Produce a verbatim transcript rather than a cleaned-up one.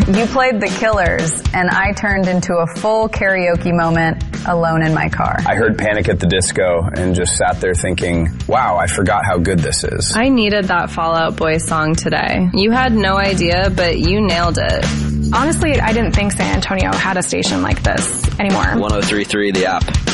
You played The Killers, and I turned into a full karaoke moment alone in my car. I heard Panic at the Disco and just sat there thinking, wow, I forgot how good this is. I needed that Fall Out Boy song today. You had no idea, but you nailed it. Honestly, I didn't think San Antonio had a station like this anymore. one oh three point three The App.